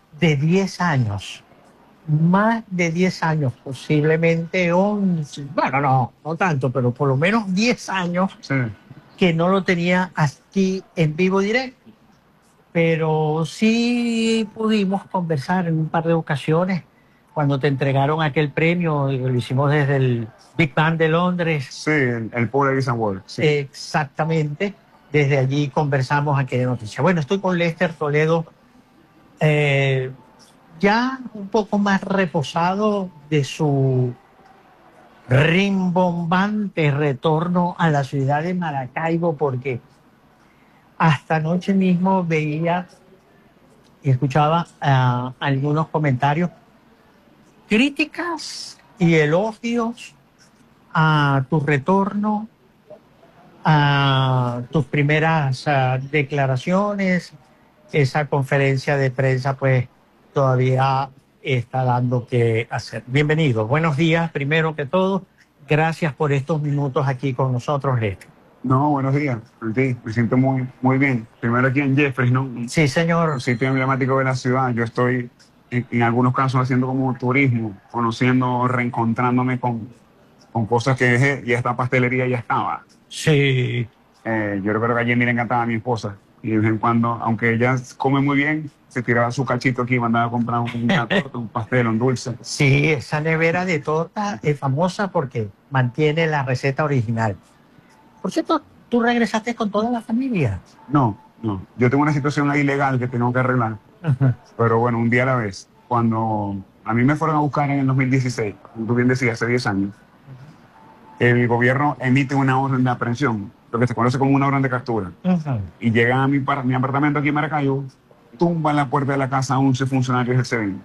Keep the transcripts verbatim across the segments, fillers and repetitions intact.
de diez años, más de diez años, posiblemente once, bueno, no, no tanto, pero por lo menos diez años Sí. que no lo tenía aquí en vivo directo. Pero sí pudimos conversar en un par de ocasiones cuando te entregaron aquel premio, y lo hicimos desde el Big Bang de Londres. Sí, el, el Paul Edison Award. Sí. Exactamente, desde allí conversamos aquella noticia. Bueno, estoy con Lester Toledo, eh, ya un poco más reposado de su rimbombante retorno a la ciudad de Maracaibo, porque hasta anoche mismo veía y escuchaba uh, algunos comentarios, críticas y elogios a tu retorno, a tus primeras uh, declaraciones. Esa conferencia de prensa pues todavía está dando que hacer. Bienvenido, buenos días primero que todo. Gracias por estos minutos aquí con nosotros, Lester. No, buenos días. Sí, me siento muy, muy bien. Primero aquí en Jeffries, ¿no? Sí, señor. Un sitio emblemático de la ciudad. Yo estoy, en, en algunos casos, haciendo como turismo, conociendo, reencontrándome con, con cosas que dejé. Y esta pastelería ya estaba. Sí. Eh, yo recuerdo que ayer le encantaba a mi esposa. Y de vez en cuando, aunque ella come muy bien, se tiraba su cachito aquí y mandaba a comprar un, una torta, un pastel, un dulce. Sí, esa nevera de torta es famosa porque mantiene la receta original. Por cierto, ¿tú regresaste con toda la familia? No, no. Yo tengo una situación ahí legal que tengo que arreglar. Uh-huh. Pero bueno, un día a la vez. Cuando a mí me fueron a buscar en el dos mil dieciséis, como tú bien decías, hace diez años, uh-huh, el gobierno emite una orden de aprehensión, lo que se conoce como una orden de captura. Uh-huh. Y llegan a mi, mi apartamento aquí en Maracaibo, tumban la puerta de la casa a once funcionarios del SEBIN.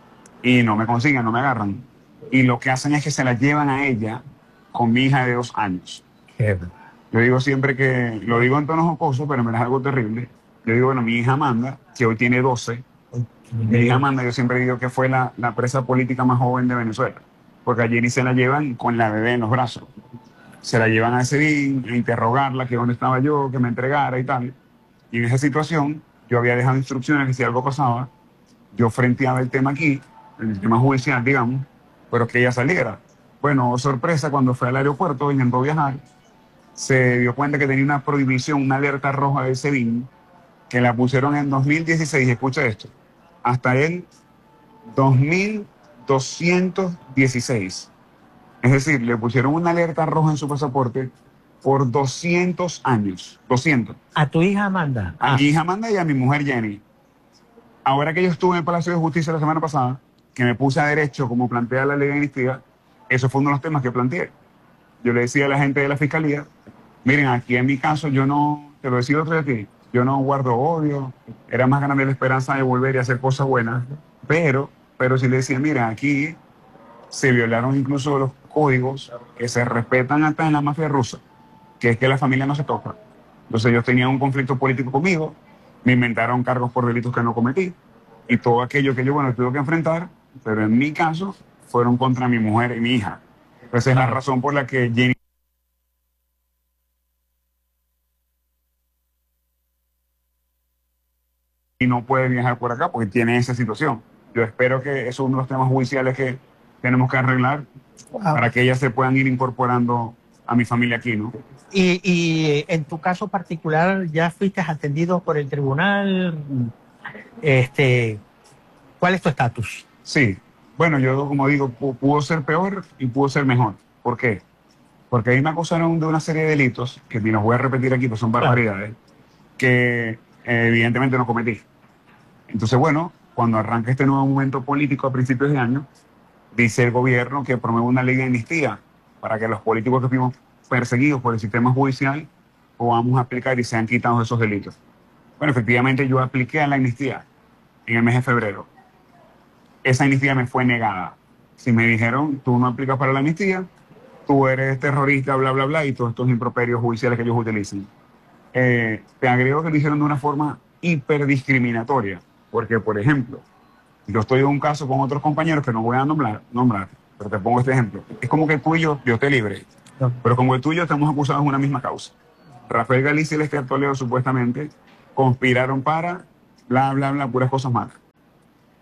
Y no me consiguen, no me agarran. Y lo que hacen es que se la llevan a ella con mi hija de dos años. Qué bueno. Yo digo siempre que, lo digo en tono jocoso, pero me es algo terrible. Yo digo, bueno, mi hija Amanda, que hoy tiene doce, mi hija Amanda, yo siempre digo que fue la, la presa política más joven de Venezuela, porque allí se la llevan con la bebé en los brazos. Se la llevan a Sedín, a interrogarla, que dónde estaba yo, que me entregara y tal. Y en esa situación, yo había dejado instrucciones que si algo pasaba, yo frenteaba el tema aquí, el tema judicial, digamos, pero que ella saliera. Bueno, sorpresa, cuando fue al aeropuerto, intentó viajar, se dio cuenta que tenía una prohibición, una alerta roja de SEBIN, que la pusieron en dos mil dieciséis, escucha esto, hasta el dos mil doscientos dieciséis. Es decir, le pusieron una alerta roja en su pasaporte por doscientos años. doscientos. ¿A tu hija Amanda? A ah. mi hija Amanda y a mi mujer Jenny. Ahora que yo estuve en el Palacio de Justicia la semana pasada, que me puse a derecho como plantea la ley de amnistía, eso fue uno de los temas que planteé. Yo le decía a la gente de la fiscalía, miren, aquí en mi caso yo no, te lo decía otro día aquí, yo no guardo odio, era más grande la esperanza de volver y hacer cosas buenas, pero, pero sí le decía, miren, aquí se violaron incluso los códigos que se respetan hasta en la mafia rusa, que es que la familia no se toca. Entonces ellos tenían un conflicto político conmigo, me inventaron cargos por delitos que no cometí, y todo aquello que yo, bueno, tuve que enfrentar, pero en mi caso fueron contra mi mujer y mi hija. Esa es la razón por la que Jenny no puede viajar por acá porque tiene esa situación. Yo espero que eso es uno de los temas judiciales que tenemos que arreglar ah. para que ellas se puedan ir incorporando a mi familia aquí, ¿no? Y, y en tu caso particular, ¿ya fuiste atendido por el tribunal? Este, ¿cuál es tu estatus? Sí, bueno, yo como digo, pudo ser peor y pudo ser mejor. ¿Por qué? Porque ahí me acusaron de una serie de delitos, que ni los voy a repetir aquí, pues son barbaridades, claro, que eh, evidentemente no cometí. Entonces, bueno, cuando arranca este nuevo momento político a principios de año, dice el gobierno que promueve una ley de amnistía para que los políticos que fuimos perseguidos por el sistema judicial podamos aplicar y sean quitados esos delitos. Bueno, efectivamente yo apliqué a la amnistía en el mes de febrero. Esa amnistía me fue negada. Si me dijeron, tú no aplicas para la amnistía, tú eres terrorista, bla, bla, bla, y todos estos improperios judiciales que ellos utilizan. Eh, te agrego que lo hicieron de una forma hiperdiscriminatoria, porque, por ejemplo, yo estoy en un caso con otros compañeros que no voy a nombrar, nombrar, pero te pongo este ejemplo. Es como que tú y yo, yo te libre, pero como el tuyo estamos acusados de una misma causa. Rafael Galicia y Lester Toledo supuestamente conspiraron para bla, bla, bla, puras cosas malas.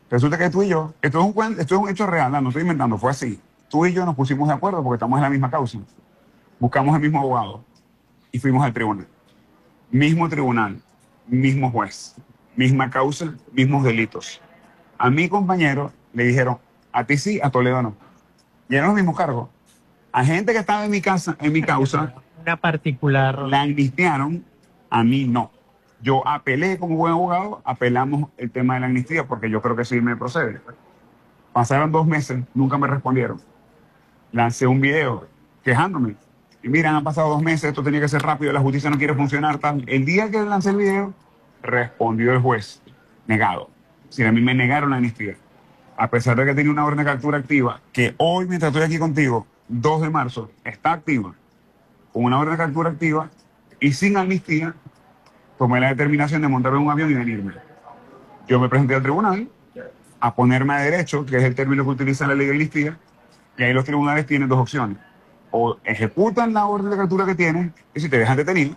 Resulta que tú y yo, esto es un, cuen- esto es un hecho real, no, no estoy inventando, fue así. Tú y yo nos pusimos de acuerdo porque estamos en la misma causa. Buscamos el mismo abogado y fuimos al tribunal. Mismo tribunal, mismo juez, misma causa, mismos delitos. A mi compañero le dijeron, a ti sí, a Toledo no. Y eran los mismos cargos. A gente que estaba en mi casa, en mi causa, Una particular. la amnistiaron, a mí no. Yo apelé como buen abogado, apelamos el tema de la amnistía porque yo creo que sí me procede. Pasaron dos meses, nunca me respondieron. Lancé un video quejándome. Y miren, han pasado dos meses, esto tenía que ser rápido, la justicia no quiere funcionar, tal. El día que lancé el video, respondió el juez, negado. Si a mí me negaron la amnistía. A pesar de que tenía una orden de captura activa, que hoy, mientras estoy aquí contigo, dos de marzo, está activa, con una orden de captura activa y sin amnistía, tomé la determinación de montarme en un avión y venirme. Yo me presenté al tribunal a ponerme a derecho, que es el término que utiliza la ley de amnistía, y ahí los tribunales tienen dos opciones. O ejecutan la orden de captura que tienes, es decir, te dejan detenido,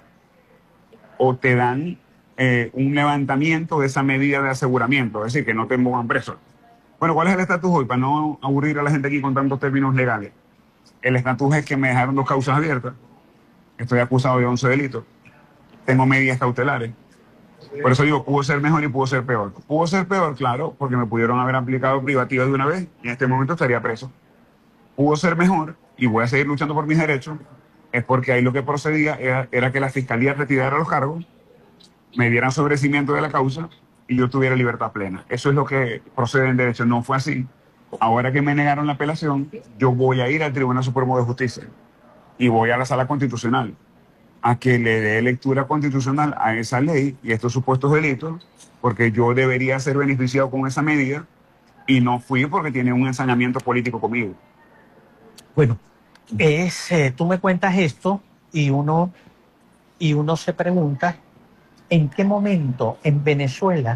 o te dan eh, un levantamiento de esa medida de aseguramiento, es decir, que no te pongan preso. Bueno, ¿cuál es el estatus hoy? Para no aburrir a la gente aquí con tantos términos legales. El estatus es que me dejaron dos causas abiertas. Estoy acusado de once delitos. Tengo medidas cautelares. Por eso digo, pudo ser mejor y pudo ser peor. Pudo ser peor, claro, porque me pudieron haber aplicado privativa de una vez y en este momento estaría preso. Pudo ser mejor y voy a seguir luchando por mis derechos, es porque ahí lo que procedía era, era que la fiscalía retirara los cargos, me dieran sobrecimiento de la causa y yo tuviera libertad plena. Eso es lo que procede en derecho. No fue así. Ahora que me negaron la apelación, yo voy a ir al Tribunal Supremo de Justicia y voy a la Sala Constitucional a que le dé lectura constitucional a esa ley y estos supuestos delitos, porque yo debería ser beneficiado con esa medida y no fui porque tiene un ensañamiento político conmigo. Bueno, es, eh, tú me cuentas esto y uno, y uno se pregunta en qué momento en Venezuela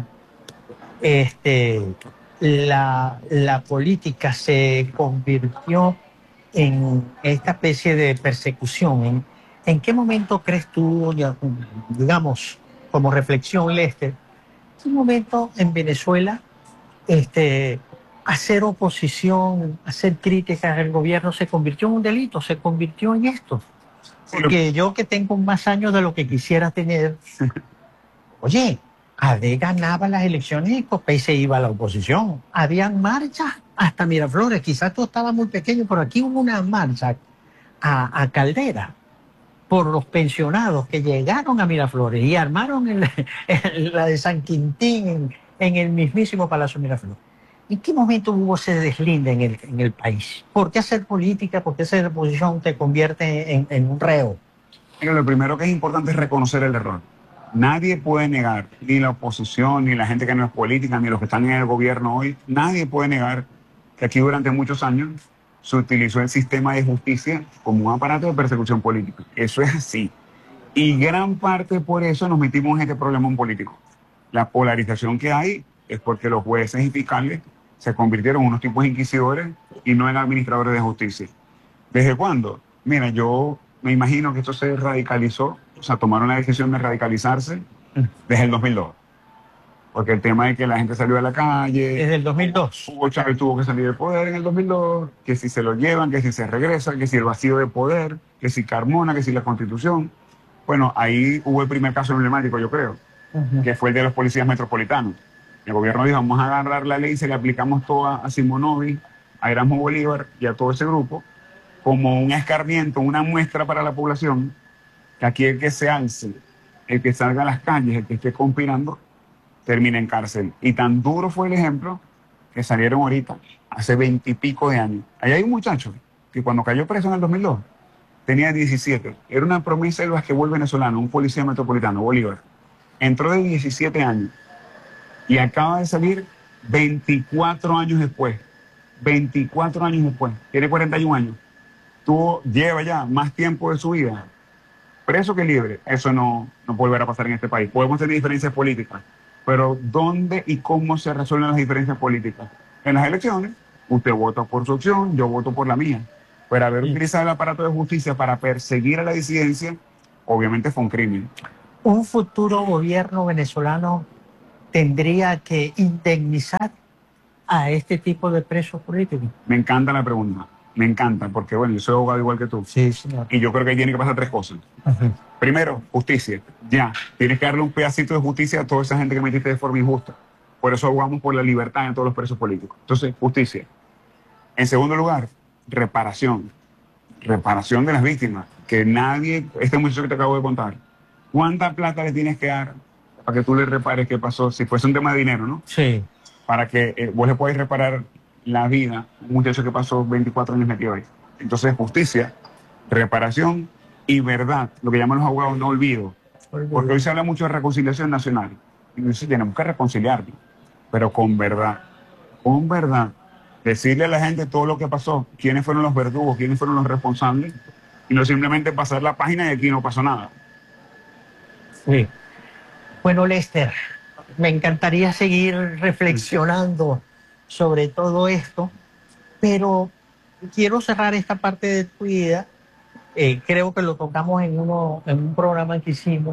este, la, la política se convirtió en esta especie de persecución. ¿En, en qué momento crees tú, ya, digamos, como reflexión, Lester, en qué momento en Venezuela este, hacer oposición, hacer críticas al gobierno se convirtió en un delito, se convirtió en esto? Sí, lo- Porque yo que tengo más años de lo que quisiera tener, oye, Ade ganaba las elecciones y Copey se iba a la oposición. Habían marchas hasta Miraflores, quizás tú estabas muy pequeño, pero aquí hubo una marcha a, a Caldera por los pensionados que llegaron a Miraflores y armaron el- el- la de San Quintín en, en el mismísimo Palacio Miraflores. ¿En qué momento hubo ese deslinde en el, en el país? ¿Por qué hacer política, por qué hacer oposición te convierte en, en un reo? Mira, lo primero que es importante es reconocer el error. Nadie puede negar, ni la oposición, ni la gente que no es política, ni los que están en el gobierno hoy, nadie puede negar que aquí durante muchos años se utilizó el sistema de justicia como un aparato de persecución política. Eso es así. Y gran parte por eso nos metimos en este problema político. La polarización que hay es porque los jueces y fiscales se convirtieron en unos tipos inquisidores y no en administradores de justicia. ¿Desde cuándo? Mira, yo me imagino que esto se radicalizó, o sea, tomaron la decisión de radicalizarse desde el dos mil dos. Porque el tema de que la gente salió a la calle, Desde el dos mil dos. Hugo Chávez tuvo que salir del poder en el dos mil dos, que si se lo llevan, que si se regresa, que si el vacío de poder, que si Carmona, que si la Constitución. Bueno, ahí hubo el primer caso emblemático, yo creo, Ujú. que fue el de los policías metropolitanos. El gobierno dijo, vamos a agarrar la ley y se le aplicamos toda a Simonovi, a Erasmo Bolívar y a todo ese grupo, como un escarmiento, una muestra para la población, que aquí el que se alce, el que salga a las calles, el que esté conspirando, termina en cárcel. Y tan duro fue el ejemplo que salieron ahorita, hace veintipico de años. Ahí hay un muchacho que cuando cayó preso en el dos mil dos, tenía diecisiete. Era una promesa del basquetbol venezolano, un policía metropolitano, Bolívar. Entró de diecisiete años y acaba de salir veinticuatro años después. veinticuatro años después. Tiene cuarenta y un años. Tuvo, lleva ya más tiempo de su vida preso que libre. Eso no, no puede volver a pasar en este país. Podemos tener diferencias políticas, pero ¿dónde y cómo se resuelven las diferencias políticas? En las elecciones, usted vota por su opción, yo voto por la mía. Pero haber Sí. utilizado el aparato de justicia para perseguir a la disidencia, obviamente fue un crimen. Un futuro gobierno venezolano tendría que indemnizar a este tipo de presos políticos? Me encanta la pregunta, me encanta, porque bueno, yo soy abogado igual que tú. Sí, señor. Y yo creo que ahí tiene que pasar tres cosas. Ujú. Primero, justicia. Ya, tienes que darle un pedacito de justicia a toda esa gente que metiste de forma injusta. Por eso abogamos por la libertad en todos los presos políticos. Entonces, justicia. En segundo lugar, reparación. Reparación de las víctimas. Que nadie, este muchacho que te acabo de contar, ¿cuánta plata le tienes que dar para que tú le repares qué pasó? Si fuese un tema de dinero, ¿no? Sí. Para que eh, vos le podáis reparar la vida a un muchacho que pasó veinticuatro años metido ahí. Entonces, justicia, reparación y verdad, lo que llaman los abogados no olvido. Porque hoy se habla mucho de reconciliación nacional. Y dice, tenemos que reconciliarnos, pero con verdad. Con verdad. Decirle a la gente todo lo que pasó, quiénes fueron los verdugos, quiénes fueron los responsables, y no simplemente pasar la página y aquí no pasó nada. Sí. Bueno, Lester, me encantaría seguir reflexionando sobre todo esto, pero quiero cerrar esta parte de tu vida. Eh, creo que lo tocamos en, uno, en un programa que hicimos.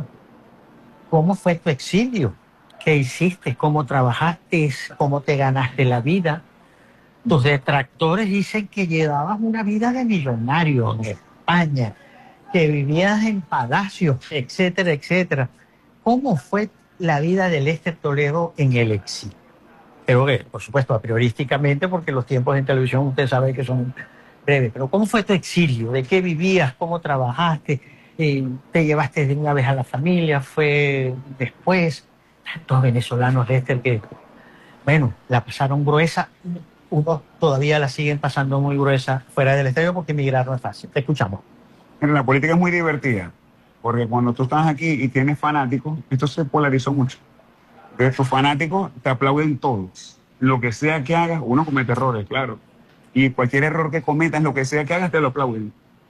¿Cómo fue tu exilio? ¿Qué hiciste? ¿Cómo trabajaste? ¿Cómo te ganaste la vida? Tus detractores dicen que llevabas una vida de millonario en España, que vivías en palacios, etcétera, etcétera. ¿Cómo fue la vida de Lester Toledo en el exilio? Pero que, por supuesto, a priorísticamente, porque los tiempos en televisión usted sabe que son breves. Pero ¿cómo fue tu exilio? ¿De qué vivías? ¿Cómo trabajaste? Eh, ¿Te llevaste de una vez a la familia? ¿Fue después? Tantos venezolanos, Lester, que, bueno, la pasaron gruesa. Unos todavía la siguen pasando muy gruesa fuera del estadio porque emigrar no es fácil. Te escuchamos. Mira, la política es muy divertida, porque cuando tú estás aquí y tienes fanáticos, esto se polarizó mucho. Entonces, tus fanáticos te aplauden todo. Lo que sea que hagas, uno comete errores, claro. Y cualquier error que cometas, lo que sea que hagas, te lo aplauden.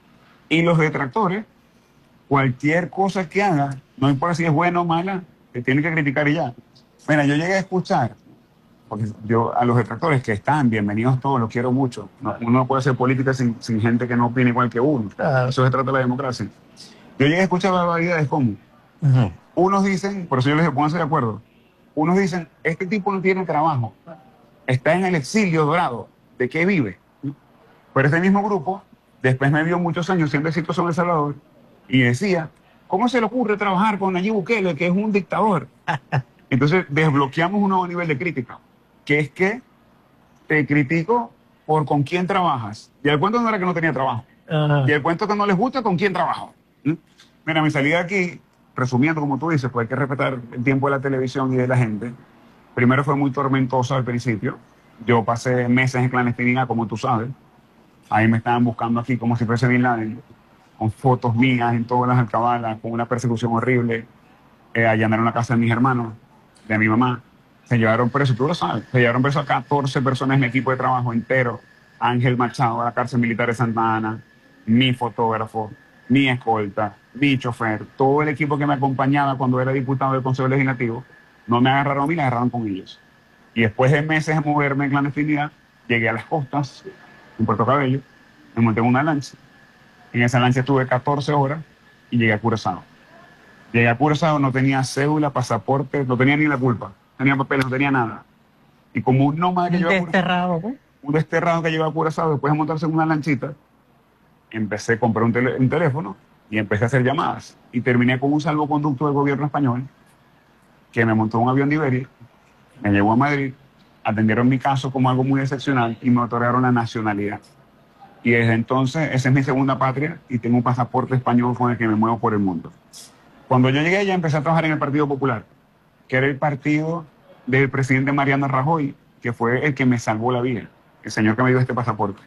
Y los detractores, cualquier cosa que hagas, no importa si es buena o mala, te tienen que criticar y ya. Mira, yo llegué a escuchar, porque yo a los detractores que están, bienvenidos todos, los quiero mucho. No, uno no puede hacer política sin, sin gente que no opine igual que uno. Claro. Eso se trata de la democracia. Yo llegué a escuchar barbaridades como, Uh-huh. unos dicen, por eso yo les digo, pónganse de acuerdo, unos dicen, este tipo no tiene trabajo, está en el exilio dorado, ¿de qué vive? Pero este mismo grupo, después me vio muchos años siendo exitoso en El Salvador, y decía, ¿cómo se le ocurre trabajar con Nayib Bukele, que es un dictador? Entonces desbloqueamos un nuevo nivel de crítica, que es que te critico por con quién trabajas. Y el cuento no era que no tenía trabajo. Uh-huh. Y el cuento que no les gusta, con quién trabajo. ¿Mm? Mira, mi salida aquí, resumiendo como tú dices, pues hay que respetar el tiempo de la televisión y de la gente. Primero fue muy tormentoso al principio. Yo pasé meses en clandestinidad, como tú sabes. Ahí me estaban buscando aquí como si fuese Bin Laden, con fotos mías en todas las alcabalas, con una persecución horrible. Eh, allanaron la casa de mis hermanos, de mi mamá. Se llevaron preso, tú lo sabes, se llevaron preso a catorce personas en mi equipo de trabajo entero. Ángel Machado, a la cárcel militar de Santa Ana, mi fotógrafo, mi escolta, mi chofer, todo el equipo que me acompañaba cuando era diputado del Consejo Legislativo, no me agarraron a mí, la agarraron con ellos. Y después de meses de moverme en clandestinidad, llegué a las costas, en Puerto Cabello, me monté en una lancha. En esa lancha estuve catorce horas y llegué a Curazao. Llegué a Curazao, no tenía cédula, pasaporte, no tenía ni la culpa. Tenía papeles, no tenía nada. Y como un nómada que Un lleva a Curazao, desterrado, ¿no? un desterrado que lleva a Curazao, después de montarse en una lanchita, empecé a comprar un, tele, un teléfono y empecé a hacer llamadas. Y terminé con un salvoconducto del gobierno español que me montó un avión de Iberia, me llevó a Madrid, atendieron mi caso como algo muy excepcional y me otorgaron la nacionalidad. Y desde entonces, esa es mi segunda patria y tengo un pasaporte español con el que me muevo por el mundo. Cuando yo llegué, ya empecé a trabajar en el Partido Popular, que era el partido del presidente Mariano Rajoy, que fue el que me salvó la vida, el señor que me dio este pasaporte.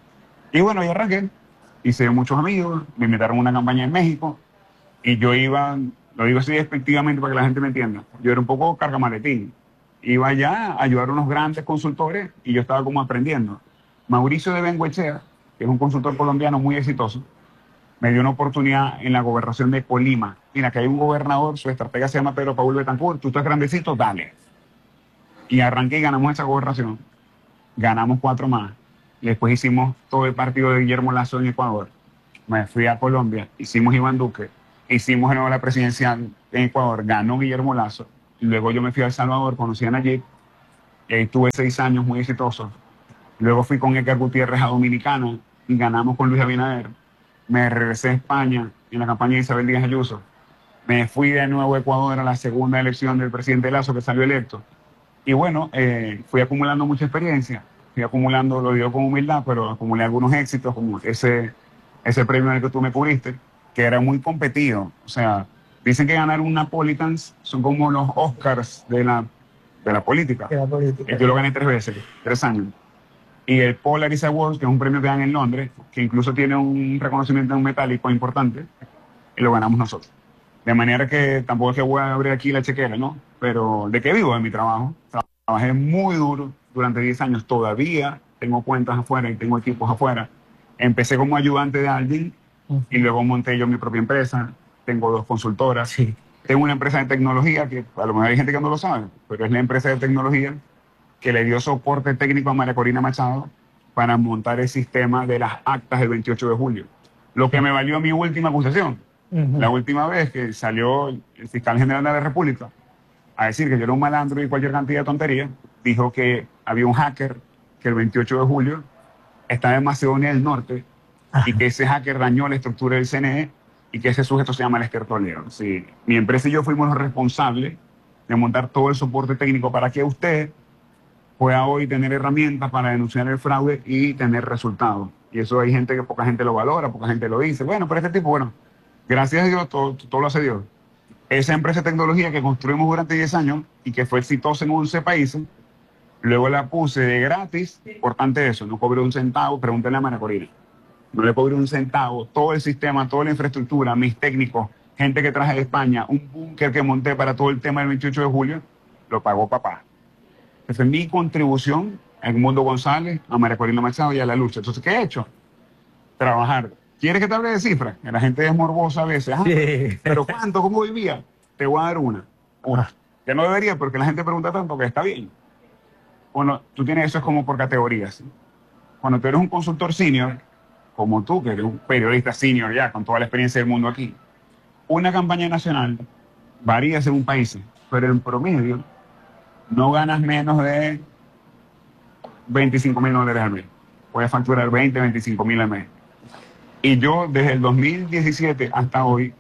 Y bueno, ya arranqué, hice muchos amigos, me invitaron a una campaña en México, y yo iba, lo digo así despectivamente para que la gente me entienda, yo era un poco cargamaletín. Iba allá a ayudar a unos grandes consultores y yo estaba como aprendiendo. Mauricio de Bengoechea, que es un consultor colombiano muy exitoso, me dio una oportunidad en la gobernación de Colima. Mira, que hay un gobernador, su estratega se llama Pedro Paul Betancourt, tú estás grandecito, dale. Y arranqué y ganamos esa gobernación. Ganamos cuatro más. Y después hicimos todo el partido de Guillermo Lasso en Ecuador. Me fui a Colombia, hicimos Iván Duque, hicimos de nuevo la presidencial en Ecuador, ganó Guillermo Lasso. Y luego yo me fui a El Salvador, conocí a Nayib. Y ahí tuve seis años muy exitosos. Luego fui con Edgar Gutiérrez a Dominicana y ganamos con Luis Abinader. Me regresé a España en la campaña de Isabel Díaz Ayuso. Me fui de nuevo a Ecuador a la segunda elección del presidente Lasso, que salió electo. Y bueno, eh, fui acumulando mucha experiencia. Fui acumulando, lo digo con humildad, pero acumulé algunos éxitos, como ese, ese premio en el que tú me cubriste, que era muy competido. O sea, dicen que ganar un Napolitans son como los Oscars de la, de la política. De la política. Y yo lo gané tres veces, tres años. Y el Polaris Awards, que es un premio que dan en Londres, que incluso tiene un reconocimiento en un metálico importante, y lo ganamos nosotros. De manera que tampoco es que voy a abrir aquí la chequera, ¿no? Pero de qué vivo de mi trabajo. Trabajé muy duro durante diez años. Todavía tengo cuentas afuera y tengo equipos afuera. Empecé como ayudante de alguien uh-huh. y luego monté yo mi propia empresa. Tengo dos consultoras. Sí. Tengo una empresa de tecnología que a lo mejor hay gente que no lo sabe, pero es la empresa de tecnología que le dio soporte técnico a María Corina Machado para montar el sistema de las actas del veintiocho de julio. Lo que me valió mi última acusación. Uh-huh. La última vez que salió el fiscal general de la República a decir que yo era un malandro y cualquier cantidad de tontería, dijo que había un hacker que el veintiocho de julio estaba en Macedonia del Norte uh-huh. y que ese hacker dañó la estructura del C N E y que ese sujeto se llama Lester Toledo. Sí. Mi empresa y yo fuimos los responsables de montar todo el soporte técnico para que usted pueda hoy tener herramientas para denunciar el fraude y tener resultados. Y eso hay gente que poca gente lo valora, poca gente lo dice. Bueno, pero este tipo, bueno, gracias a Dios, todo, todo lo hace Dios. Esa empresa de tecnología que construimos durante diez años y que fue exitosa en once países, luego la puse de gratis, importante eso, no cobré un centavo, pregúntale a María Corina. No le cobré un centavo, todo el sistema, toda la infraestructura, mis técnicos, gente que traje de España, un búnker que monté para todo el tema del veintiocho de julio, lo pagó papá. Esa es mi contribución a Edmundo González, a María Corina Machado y a la lucha. Entonces, ¿qué he hecho? Trabajar. ¿Quieres que te hable de cifras? La gente es morbosa a veces. Ah, sí. ¿Pero cuánto? ¿Cómo vivía? Te voy a dar una. Una. Ah. Que no debería, porque la gente pregunta tanto que está bien. Bueno, tú tienes eso es como por categorías. ¿Sí? Cuando tú eres un consultor senior, como tú, que eres un periodista senior ya, con toda la experiencia del mundo aquí, una campaña nacional varía según países, pero en promedio no ganas menos de veinticinco mil dólares al mes. Puedes facturar veinte, veinticinco mil al mes. Y yo, desde el dos mil diecisiete hasta hoy,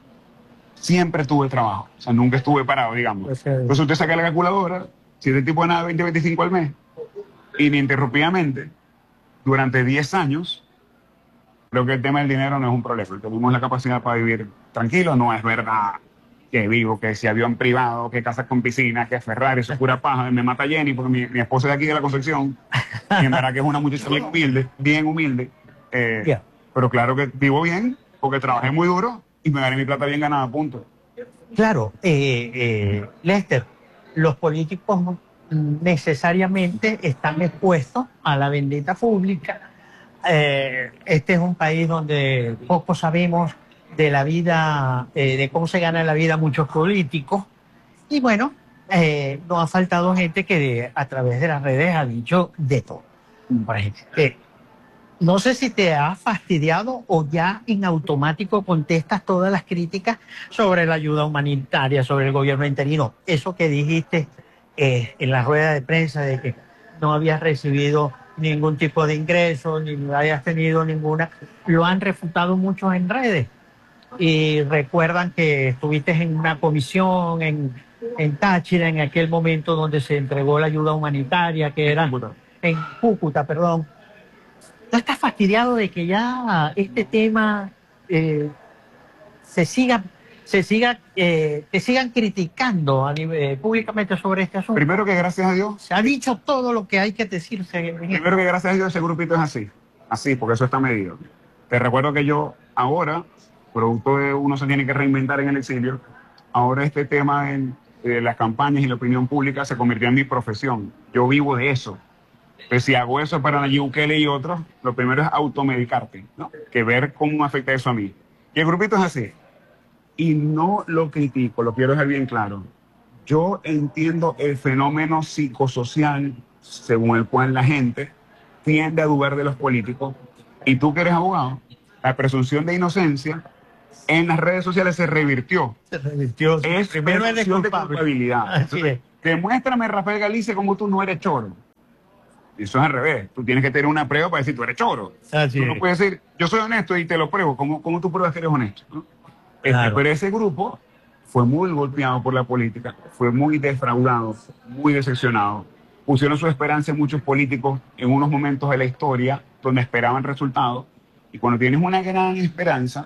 siempre tuve trabajo. O sea, nunca estuve parado, digamos. Entonces usted saca la calculadora, si este tipo ganaba veinte, veinticinco al mes, ininterrumpidamente, durante diez años, creo que el tema del dinero no es un problema. Tenemos la capacidad para vivir tranquilo, no es verdad que vivo, que si avión privado, que casas con piscina, que Ferrari, eso es pura paja. Me mata Jenny porque mi, mi esposa es de aquí de la Concepción, y en verdad que es una muchacha bien humilde, bien humilde. Eh, yeah. Pero claro que vivo bien, porque trabajé muy duro y me gané mi plata bien ganada, punto. Claro, eh, eh, Lester, los políticos necesariamente están expuestos a la vendetta pública. Eh, este es un país donde poco sabemos de la vida, eh, de cómo se gana la vida muchos políticos. Y bueno, eh, nos ha faltado gente que de, a través de las redes ha dicho de todo. Por ejemplo, eh, no sé si te ha fastidiado o ya en automático contestas todas las críticas sobre la ayuda humanitaria, sobre el gobierno interino. Eso que dijiste eh, en la rueda de prensa de que no habías recibido ningún tipo de ingreso, ni hayas tenido ninguna, lo han refutado muchos en redes. Y recuerdan que estuviste en una comisión en, en Táchira en aquel momento donde se entregó la ayuda humanitaria, que era en Cúcuta, perdón. ¿No estás fastidiado de que ya este tema eh, se siga, se siga, eh, te sigan criticando a nivel, eh, públicamente sobre este asunto? Primero que gracias a Dios. Se ha dicho todo lo que hay que decirse. Primero que gracias a Dios ese grupito es así. Así, porque eso está medido. Te recuerdo que yo ahora, producto de uno se tiene que reinventar en el exilio, ahora este tema de, de las campañas y la opinión pública se convirtió en mi profesión. Yo vivo de eso. Entonces, si hago eso para Nayib Bukele y otros, lo primero es automedicarte, ¿no? Que ver cómo afecta eso a mí. Y el grupito es así. Y no lo critico, lo quiero dejar bien claro. Yo entiendo el fenómeno psicosocial según el cual la gente tiende a dudar de los políticos. Y tú que eres abogado, la presunción de inocencia En las redes sociales se revirtió. Se revirtió. Es primero es de culpabilidad. Así es. Demuéstrame, Rafael Galicia, como tú no eres choro. Eso es al revés. Tú tienes que tener una prueba para decir tú eres choro. Así tú es. no puedes decir, yo soy honesto y te lo pruebo. ¿Cómo, cómo tú pruebas que eres honesto? ¿No? Claro. Este, pero ese grupo fue muy golpeado por la política, fue muy defraudado, muy decepcionado. Pusieron su esperanza en muchos políticos en unos momentos de la historia donde esperaban resultados. Y cuando tienes una gran esperanza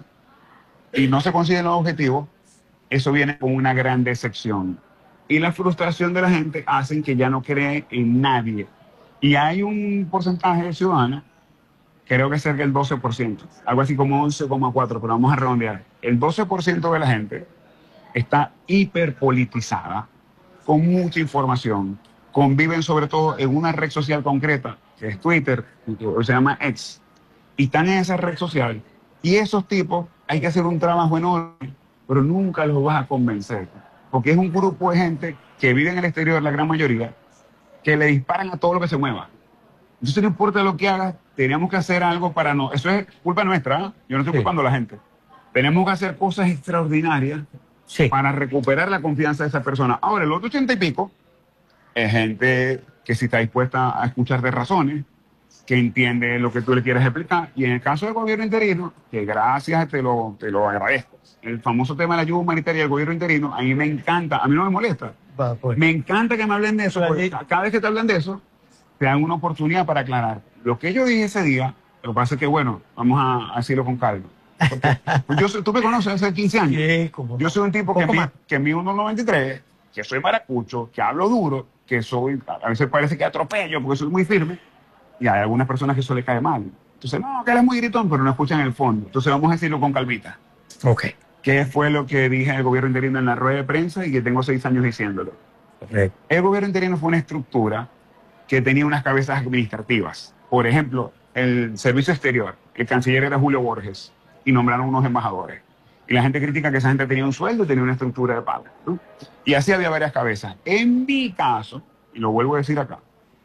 y no se consiguen los objetivos, eso viene con una gran decepción. Y la frustración de la gente hacen que ya no cree en nadie. Y hay un porcentaje de ciudadanos, creo que es cerca del doce por ciento, algo así como once coma cuatro, pero vamos a redondear. El doce por ciento de la gente está hiperpolitizada, con mucha información, conviven sobre todo en una red social concreta, que es Twitter, que se llama X, y están en esa red social. Y esos tipos hay que hacer un trabajo enorme, pero nunca los vas a convencer, porque es un grupo de gente que vive en el exterior, la gran mayoría, que le disparan a todo lo que se mueva. Entonces no importa lo que hagas, tenemos que hacer algo para no... Eso es culpa nuestra, ¿eh? Yo no estoy Sí. culpando a la gente. Tenemos que hacer cosas extraordinarias Sí. para recuperar la confianza de esa persona. Ahora, el otro ochenta y pico es gente que sí está dispuesta a escucharte razones, que entiende lo que tú le quieres explicar. Y en el caso del gobierno interino, que gracias, te lo, te lo agradezco. El famoso tema de la ayuda humanitaria del gobierno interino, a mí me encanta, a mí no me molesta. Va, pues. Me encanta que me hablen de eso, porque Claro. cada vez que te hablan de eso, te dan una oportunidad para aclarar. Lo que yo dije ese día, lo que pasa es que, bueno, vamos a, a decirlo con calma. Porque, pues yo soy- tú me conoces hace quince años. Sí, como Yo soy un tipo que poco mi, más. que mide uno noventa y tres, que soy maracucho, que hablo duro, que soy, a veces parece que atropello porque soy muy firme, y hay algunas personas que eso le cae mal. Entonces, no, que eres muy gritón, pero no escuchan el fondo. Entonces vamos a decirlo con calmita. Ok. ¿Qué fue lo que dije en el gobierno interino en la rueda de prensa y que tengo seis años diciéndolo? Correcto. El gobierno interino fue una estructura que tenía unas cabezas administrativas. Por ejemplo, el servicio exterior, el canciller era Julio Borges y nombraron unos embajadores. Y la gente critica que esa gente tenía un sueldo y tenía una estructura de pago, ¿no? Y así había varias cabezas. En mi caso, y lo vuelvo a decir acá,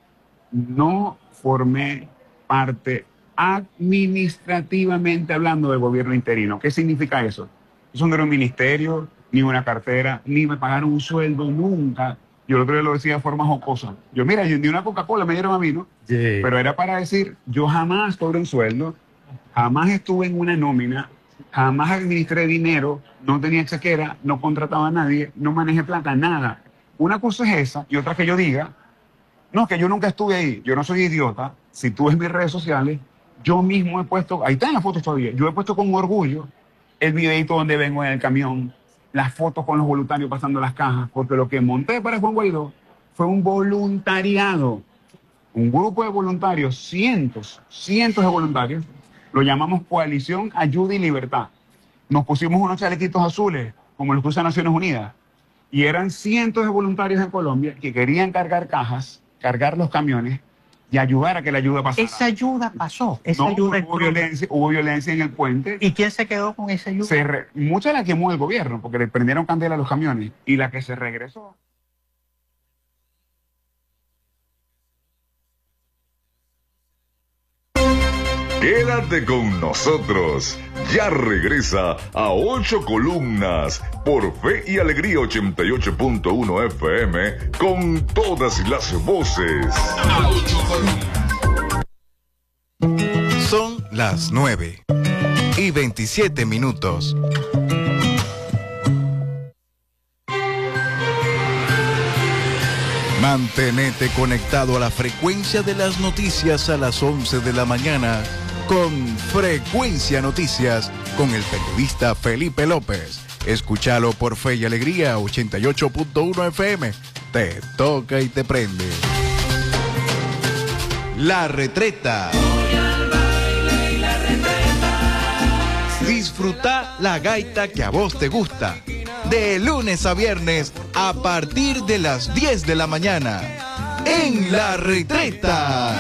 no formé parte administrativamente hablando del gobierno interino. ¿Qué significa eso? Eso no era un ministerio, ni una cartera, ni me pagaron un sueldo nunca. Yo el otro día lo decía de forma jocosa. Yo, mira, yo ni una Coca-Cola me dieron a mí, ¿no? Sí. Pero era para decir, yo jamás cobré un sueldo, jamás estuve en una nómina, jamás administré dinero, no tenía chequera, no contrataba a nadie, no manejé plata, nada. Una cosa es esa y otra que yo diga, no, que yo nunca estuve ahí, yo no soy idiota. Si tú ves mis redes sociales, yo mismo he puesto, ahí están las fotos todavía, yo he puesto con orgullo el videito donde vengo en el camión, las fotos con los voluntarios pasando las cajas, porque lo que monté para Juan Guaidó fue un voluntariado, un grupo de voluntarios, cientos, cientos de voluntarios, lo llamamos Coalición Ayuda y Libertad. Nos pusimos unos chalequitos azules, como los que usan Naciones Unidas, y eran cientos de voluntarios en Colombia que querían cargar cajas, cargar los camiones y ayudar a que la ayuda pasara. Esa ayuda pasó. Esa No, ayuda hubo violencia, hubo violencia en el puente. ¿Y quién se quedó con esa ayuda? Se re- mucha la quemó el gobierno porque le prendieron candela a los camiones y la que se regresó. Quédate con nosotros. Ya regresa a Ocho Columnas por Fe y Alegría ochenta y ocho punto uno F M con todas las voces. Son las nueve y veintisiete minutos. Mantenete conectado a la frecuencia de las noticias a las once de la mañana con Frecuencia Noticias con el periodista Felipe López. Escúchalo por Fe y Alegría ochenta y ocho punto uno F M. Te toca y te prende. La Retreta. Disfruta la gaita que a vos te gusta. De lunes a viernes a partir de las diez de la mañana. En La Retreta.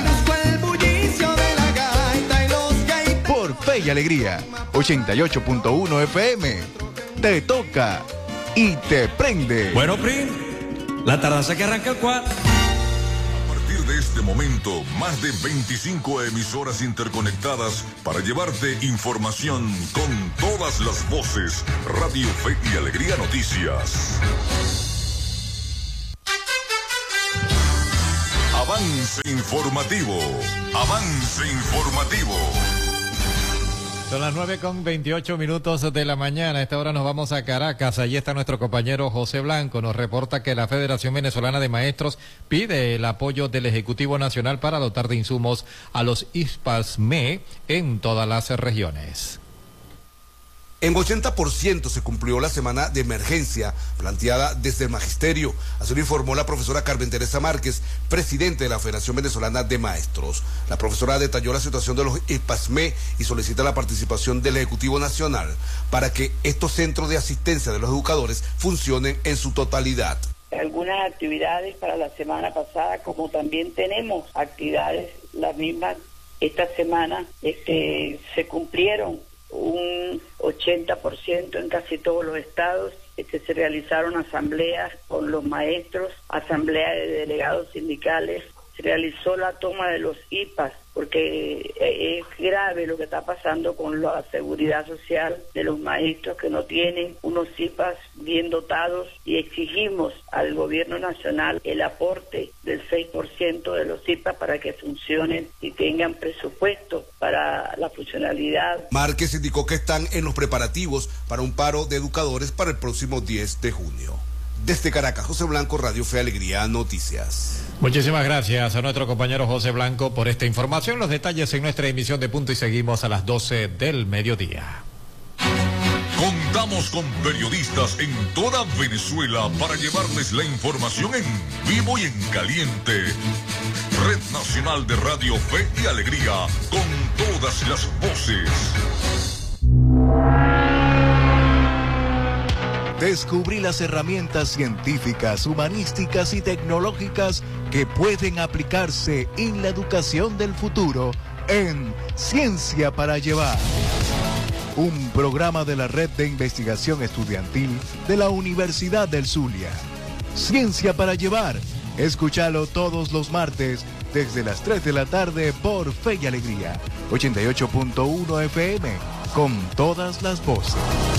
Por Fe y Alegría ochenta y ocho punto uno F M. Te toca y te prende. Bueno, Prim, la tardanza que arranca el cuatro. A partir de este este momento más de veinticinco emisoras interconectadas para llevarte información con todas las voces. Radio Fe y Alegría Noticias. Avance informativo. Avance informativo. Son las nueve con veintiocho minutos de la mañana. A esta hora nos vamos a Caracas. Allí está nuestro compañero José Blanco. Nos reporta que la Federación Venezolana de Maestros pide el apoyo del Ejecutivo Nacional para dotar de insumos a los I S P A S M E en todas las regiones. En ochenta por ciento se cumplió la semana de emergencia planteada desde el magisterio. Así lo informó la profesora Carmen Teresa Márquez, presidente de la Federación Venezolana de Maestros. La profesora detalló la situación de los I S P A S M E y solicita la participación del Ejecutivo Nacional para que estos centros de asistencia de los educadores funcionen en su totalidad. Algunas actividades para la semana pasada, como también tenemos actividades las mismas esta semana, este, se cumplieron un ochenta por ciento en casi todos los estados. Este, se realizaron asambleas con los maestros, asambleas de delegados sindicales, se realizó la toma de los I P A S, porque es grave lo que está pasando con la seguridad social de los maestros que no tienen unos I P A S bien dotados, y exigimos al gobierno nacional el aporte del seis por ciento de los I P A S para que funcionen y tengan presupuesto para la funcionalidad. Márquez indicó que están en los preparativos para un paro de educadores para el próximo diez de junio. Desde Caracas, José Blanco, Radio Fe Alegría Noticias. Muchísimas gracias a nuestro compañero José Blanco por esta información. Los detalles en nuestra emisión de Punto y Seguimos a las doce del mediodía. Contamos con periodistas en toda Venezuela para llevarles la información en vivo y en caliente. Red Nacional de Radio Fe y Alegría, con todas las voces. Descubrí las herramientas científicas, humanísticas y tecnológicas que pueden aplicarse en la educación del futuro en Ciencia para Llevar. Un programa de la Red de Investigación Estudiantil de la Universidad del Zulia. Ciencia para Llevar. Escúchalo todos los martes desde las tres de la tarde por Fe y Alegría. ochenta y ocho punto uno F M, con todas las voces.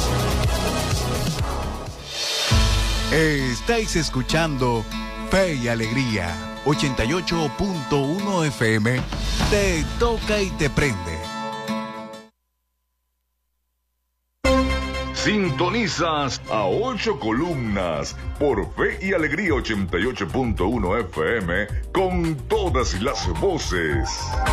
Estáis escuchando Fe y Alegría, ochenta y ocho punto uno F M, te toca y te prende. Sintonizas a ocho columnas por Fe y Alegría ochenta y ocho punto uno F M, con todas las voces.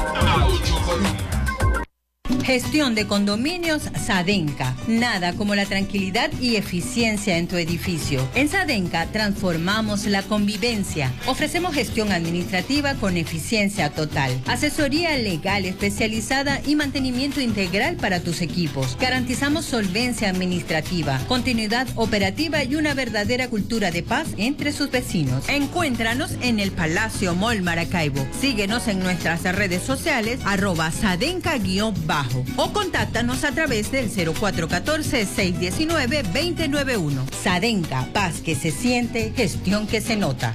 Gestión de condominios Sadenca. Nada como la tranquilidad y eficiencia en tu edificio. En Sadenca transformamos la convivencia. Ofrecemos gestión administrativa con eficiencia total, asesoría legal especializada y mantenimiento integral para tus equipos. Garantizamos solvencia administrativa, continuidad operativa y una verdadera cultura de paz entre sus vecinos. Encuéntranos en el Palacio Mall Maracaibo. Síguenos en nuestras redes sociales, arroba Sadenca-bajo. O contáctanos a través del cero cuatro uno cuatro, seis uno nueve, dos cero nueve uno. Sadenca, paz que se siente, gestión que se nota.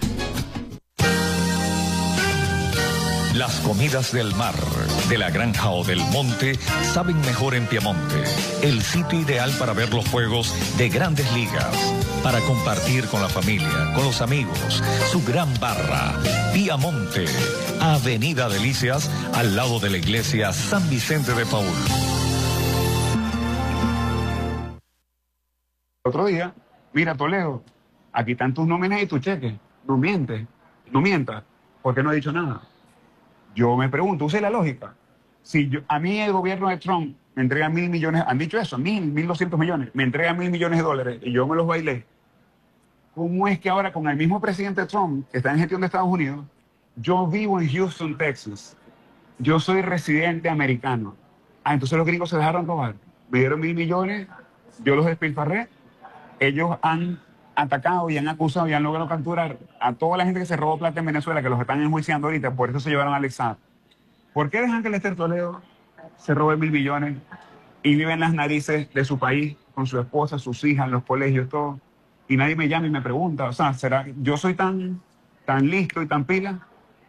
Las comidas del mar, de la granja o del monte saben mejor en Piamonte. El sitio ideal para ver los juegos de Grandes Ligas, para compartir con la familia, con los amigos, su gran barra. Piamonte, Avenida Delicias, al lado de la iglesia San Vicente de Paúl. Otro día, mira Toledo, aquí están tus nóminas y tus cheques. No mientes, no mientas, porque no he dicho nada. Yo me pregunto, use la lógica. Si yo, a mí el gobierno de Trump me entrega mil millones, han dicho eso, mil, mil doscientos millones, me entrega mil millones de dólares y yo me los bailé. ¿Cómo es que ahora con el mismo presidente Trump, que está en gestión de Estados Unidos, yo vivo en Houston, Texas, yo soy residente americano? Ah, entonces los gringos se dejaron robar. Me dieron mil millones, yo los despilfarré, ellos han atacado y han acusado y han logrado capturar a toda la gente que se robó plata en Venezuela, que los están enjuiciando ahorita, por eso se llevaron a Alex Saab. ¿Por qué dejan que Lester Toledo se robe mil millones y vive en las narices de su país con su esposa, sus hijas, en los colegios, todo? Y nadie me llama y me pregunta, o sea, ¿será yo soy tan, tan listo y tan pila?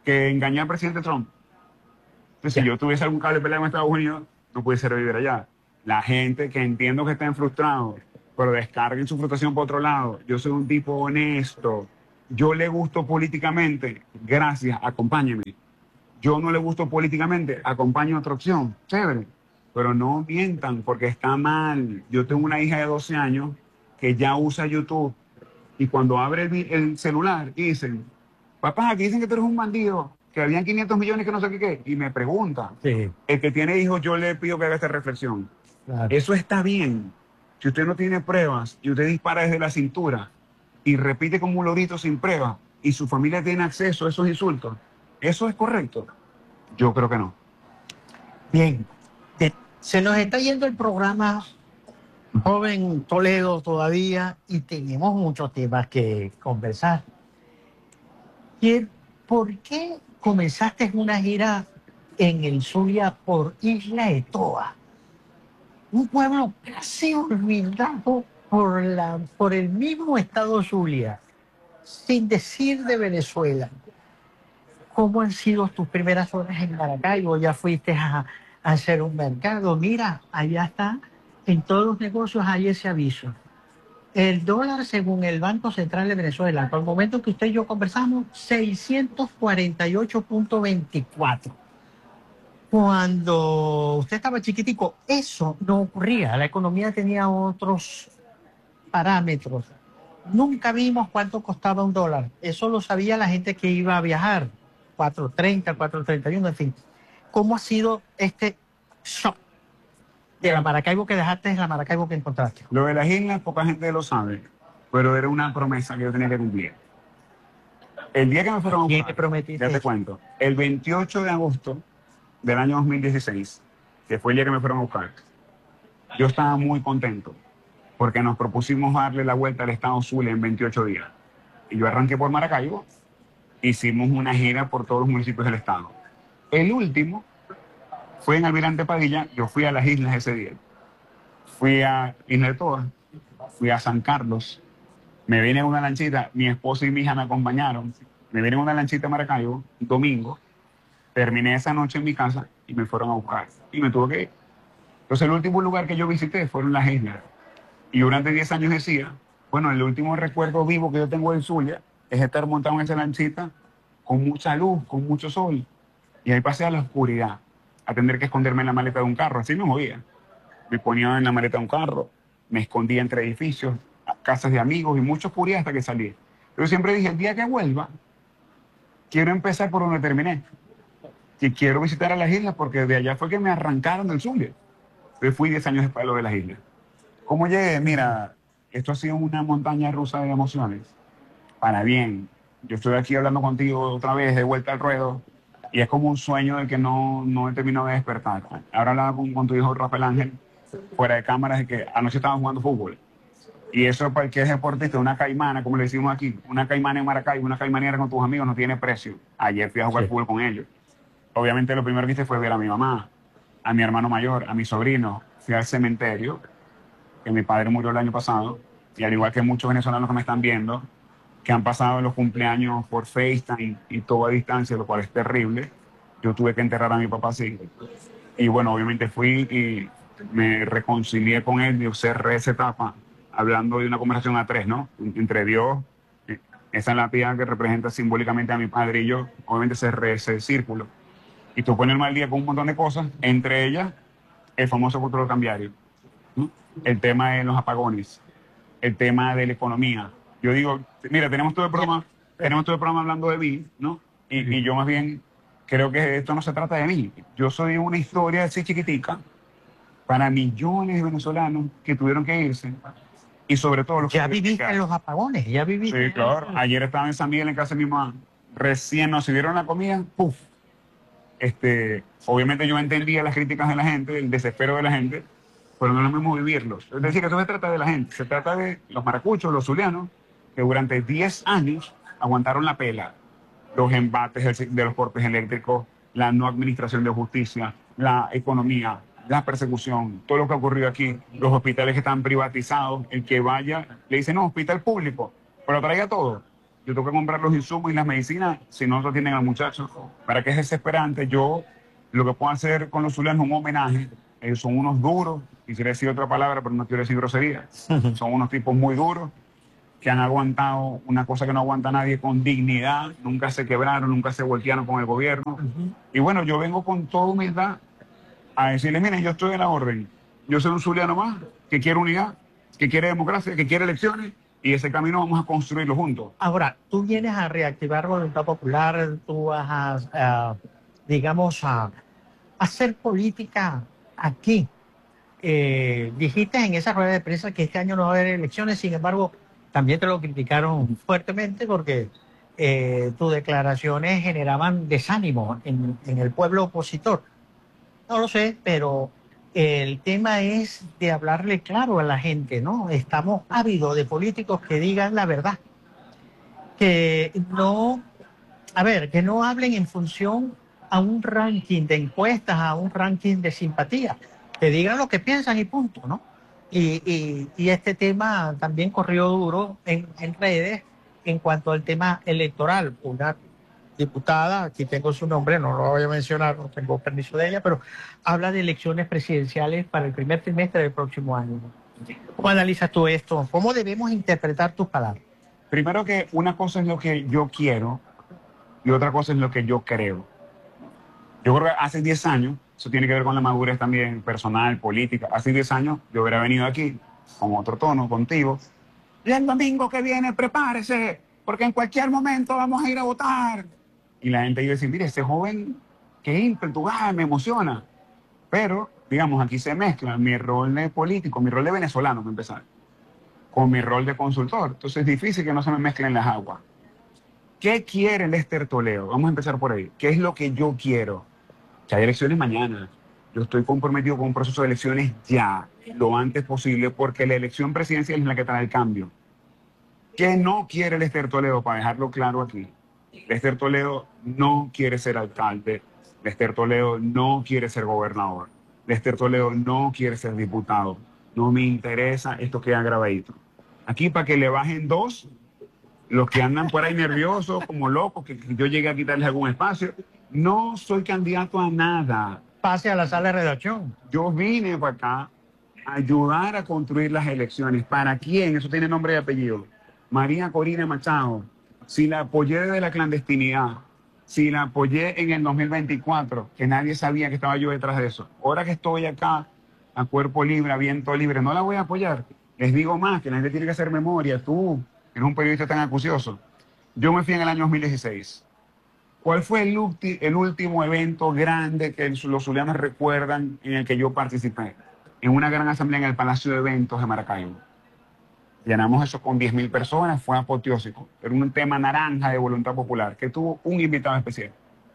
que engañé al presidente Trump. Entonces, si yo tuviese algún cable pelado en Estados Unidos, no pudiese vivir allá. La gente que entiendo que estén frustrados, pero descarguen su frustración por otro lado. Yo soy un tipo honesto. Yo le gusto políticamente. Gracias, acompáñeme. Yo no le gusto políticamente, acompañe otra opción. Chévere. Pero no mientan porque está mal. Yo tengo una hija de doce años que ya usa YouTube. Y cuando abre el, el celular y dicen, papá, aquí dicen que tú eres un bandido, que habían quinientos millones que no sé qué qué. Y me pregunta, Sí. el que tiene hijos, yo le pido que haga esta reflexión. Claro. Eso está bien. Si usted no tiene pruebas y usted dispara desde la cintura y repite como un lorito sin pruebas y su familia tiene acceso a esos insultos, ¿eso es correcto? Yo creo que no. Bien, de- se nos está yendo el programa, joven Toledo todavía, y tenemos muchos temas que conversar. ¿Y por qué comenzaste una gira en el Zulia por Isla de Toa? Un pueblo casi olvidado por, la, por el mismo estado Zulia, sin decir de Venezuela. ¿Cómo han sido tus primeras horas en Maracaibo? Ya fuiste a, a hacer un mercado. Mira, allá está, en todos los negocios hay ese aviso. El dólar, según el Banco Central de Venezuela, por el momento que usted y yo conversamos, seiscientos cuarenta y ocho punto veinticuatro. Cuando usted estaba chiquitico, eso no ocurría. La economía tenía otros parámetros. Nunca vimos cuánto costaba un dólar. Eso lo sabía la gente que iba a viajar. cuatro treinta, cuatro treinta y uno, en fin. ¿Cómo ha sido este shock de la Maracaibo que dejaste en la Maracaibo que encontraste? Lo de las islas, poca gente lo sabe, pero era una promesa que yo tenía que cumplir. El día que me fueron a ¿Quién buscar, te prometiste ya te eso? cuento, el veintiocho de agosto del año dos mil dieciséis, que fue el día que me fueron a buscar, yo estaba muy contento porque nos propusimos darle la vuelta al estado Zulia en veintiocho días. Y yo arranqué por Maracaibo, hicimos una gira por todos los municipios del estado. El último fue en Almirante Padilla, yo fui a las islas ese día. Fui a Isla de Toa, fui a San Carlos, me vine en una lanchita, mi esposo y mi hija me acompañaron, me vine en una lanchita a Maracaibo, domingo, terminé esa noche en mi casa y me fueron a buscar y me tuve que ir. Entonces el último lugar que yo visité fueron las islas. Y durante diez años decía, bueno, el último recuerdo vivo que yo tengo del Zulia es estar montado en esa lanchita con mucha luz, con mucho sol. Y ahí pasé a la oscuridad, a tener que esconderme en la maleta de un carro, así me movía. Me ponía en la maleta de un carro, me escondía entre edificios, casas de amigos y mucha oscuridad hasta que salí. Yo siempre dije, el día que vuelva, quiero empezar por donde terminé. Y quiero visitar a las islas porque de allá fue que me arrancaron del Zulia. Entonces fui diez años después de lo de las islas. ¿Cómo llegué? Mira, esto ha sido una montaña rusa de emociones. Para bien. Yo estoy aquí hablando contigo otra vez, de vuelta al ruedo, y es como un sueño del que no, no he terminado de despertar. Ahora hablaba con, con tu hijo Rafael Ángel, fuera de cámaras, de que anoche estaban jugando fútbol. Y eso para el que es deportista, una caimana, como le decimos aquí, una caimana en Maracaibo, una caimanera con tus amigos no tiene precio. Ayer fui a jugar Sí. fútbol con ellos. Obviamente lo primero que hice fue ver a mi mamá, a mi hermano mayor, a mi sobrino. Fui al cementerio, que mi padre murió el año pasado, y al igual que muchos venezolanos que me están viendo, que han pasado los cumpleaños por FaceTime y todo a distancia, lo cual es terrible, yo tuve que enterrar a mi papá así. Y bueno, obviamente fui y me reconcilié con él, yo cerré esa etapa, hablando de una conversación a tres, ¿no? Entre Dios, esa es la piedra que representa simbólicamente a mi padre y yo, obviamente cerré ese círculo. Y tú pones mal día con un montón de cosas, entre ellas el famoso control cambiario, ¿no? El tema de los apagones, el tema de la economía. Yo digo, mira, tenemos todo el programa, tenemos todo el programa hablando de mí, ¿no? Y, y yo más bien creo que esto no se trata de mí. Yo soy una historia así chiquitica para millones de venezolanos que tuvieron que irse y sobre todo los Ya que... viviste en los apagones, ya viviste. Sí, claro. Ayer estaba en San Miguel en casa de mi mamá. Recién nos sirvieron la comida, ¡puf! Este, obviamente yo entendía las críticas de la gente, el desespero de la gente, pero no es lo mismo vivirlos. Es decir, que eso se trata de la gente, se trata de los maracuchos, los zulianos, que durante diez años aguantaron la pela, los embates de los cortes eléctricos, la no administración de justicia, la economía, la persecución, todo lo que ha ocurrido aquí, los hospitales que están privatizados, el que vaya, le dice, no, hospital público, pero traiga todo. yo tengo que comprar los insumos y las medicinas si no lo tienen al muchacho. Para que es desesperante, yo lo que puedo hacer con los zulianos es un homenaje. Ellos son unos duros, quisiera decir otra palabra, pero no quiero decir grosería. Son unos tipos muy duros que han aguantado una cosa que no aguanta nadie con dignidad, nunca se quebraron, nunca se voltearon con el gobierno. Uh-huh. Y bueno, yo vengo con toda humildad a decirles, miren, yo estoy en la orden. Yo soy un zuliano más que quiere unidad, que quiere democracia, que quiere elecciones, y ese camino vamos a construirlo juntos. Ahora, tú vienes a reactivar Voluntad Popular, tú vas a, a digamos, a, a hacer política aquí. Eh, dijiste en esa rueda de prensa que este año no va a haber elecciones, sin embargo, también te lo criticaron fuertemente porque eh, tus declaraciones generaban desánimo en, en el pueblo opositor. No lo sé, pero el tema es de hablarle claro a la gente, ¿no? Estamos ávidos de políticos que digan la verdad, que no, a ver, que no hablen en función a un ranking de encuestas, a un ranking de simpatía, que digan lo que piensan y punto, ¿no? Y, y, y este tema también corrió duro en, en redes en cuanto al tema electoral. Una diputada, aquí tengo su nombre, no lo voy a mencionar, no tengo permiso de ella, pero habla de elecciones presidenciales para el primer trimestre del próximo año. ¿Cómo analizas tú esto? ¿Cómo debemos interpretar tus palabras? Primero que una cosa es lo que yo quiero y otra cosa es lo que yo creo. Yo creo que hace diez años, eso tiene que ver con la madurez también personal, política. Hace diez años yo hubiera venido aquí con otro tono, contigo. Y el domingo que viene, prepárese, porque en cualquier momento vamos a ir a votar. Y la gente iba a decir, mire, ese joven, qué ímpetu, ah, me emociona. Pero, digamos, aquí se mezcla mi rol de político, mi rol de venezolano, para empezar, con mi rol de consultor. Entonces es difícil que no se me mezclen las aguas. ¿Qué quiere Lester Toledo? Vamos a empezar por ahí. ¿Qué es lo que yo quiero? Que hay elecciones mañana. Yo estoy comprometido con un proceso de elecciones ya, lo antes posible, porque la elección presidencial es la que trae el cambio. ¿Qué no quiere Lester Toledo? Para dejarlo claro aquí. Lester Toledo no quiere ser alcalde. Lester Toledo no quiere ser gobernador. Lester Toledo no quiere ser diputado. No me interesa, esto queda grabadito. Aquí para que le bajen dos, los que andan por ahí nerviosos, como locos, que, que yo llegue a quitarles algún espacio. No soy candidato a nada. Pase a la sala de redacción. Yo vine para acá a ayudar a construir las elecciones. ¿Para quién? Eso tiene nombre y apellido. María Corina Machado. Si la apoyé desde la clandestinidad, si la apoyé en el dos mil veinticuatro, que nadie sabía que estaba yo detrás de eso. Ahora que estoy acá, a cuerpo libre, a viento libre, no la voy a apoyar. Les digo más, que la gente tiene que hacer memoria. Tú, que eres un periodista tan acucioso. Yo me fui en el año dos mil dieciséis. ¿Cuál fue el, ulti, el último evento grande que los zulianos recuerdan en el que yo participé? En una gran asamblea en el Palacio de Eventos de Maracaibo. Llenamos eso con diez mil personas, fue apoteósico. Era un tema naranja de Voluntad Popular, que tuvo un invitado especial.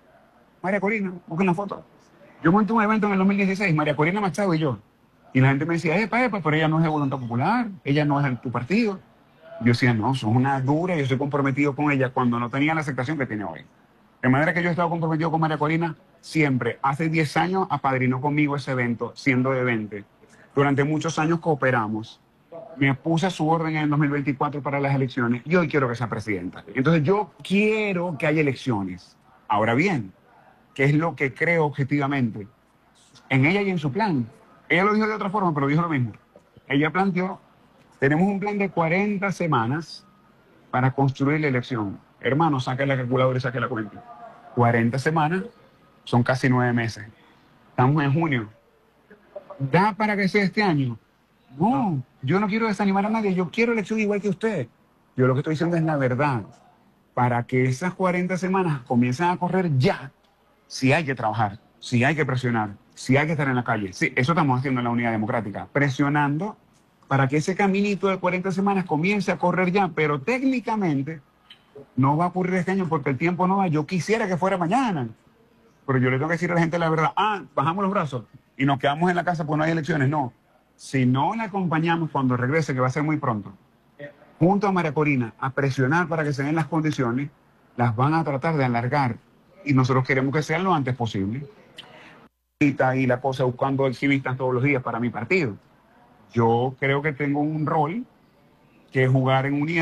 María Corina, busquen la foto. Yo monté un evento en el dos mil dieciséis, María Corina Machado y yo. Y la gente me decía, epa, epa, pero ella no es de Voluntad Popular, ella no es de tu partido. Yo decía, no, sos una dura, yo estoy comprometido con ella cuando no tenía la aceptación que tiene hoy. De manera que yo he estado comprometido con María Corina siempre. Hace diez años apadrinó conmigo ese evento, siendo de veinte. Durante muchos años cooperamos. Me puse a su orden en el dos mil veinticuatro para las elecciones y hoy quiero que sea presidenta. Entonces yo quiero que haya elecciones. Ahora bien, ¿qué es lo que creo objetivamente? En ella y en su plan. Ella lo dijo de otra forma, pero dijo lo mismo. Ella planteó, tenemos un plan de cuarenta semanas para construir la elección. Hermano, saque la calculadora y saque la cuenta. cuarenta semanas son casi nueve meses. Estamos en junio. ¿Da para que sea este año? No, yo no quiero desanimar a nadie. Yo quiero elección igual que usted. Yo lo que estoy diciendo es la verdad. Para que esas cuarenta semanas comiencen a correr ya, sí hay que trabajar, sí hay que presionar, sí hay que estar en la calle. Sí, eso estamos haciendo en la Unidad Democrática. Presionando para que ese caminito de cuarenta semanas comience a correr ya. Pero técnicamente no va a ocurrir este año porque el tiempo no va. Yo quisiera que fuera mañana, pero yo le tengo que decir a la gente la verdad. Ah, bajamos los brazos y nos quedamos en la casa porque no hay elecciones. No, si no la acompañamos cuando regrese, que va a ser muy pronto, junto a María Corina, a presionar para que se den las condiciones, las van a tratar de alargar y nosotros queremos que sean lo antes posible. Y la cosa buscando exhibitas todos los días para mi partido. Yo creo que tengo un rol que es jugar en unidad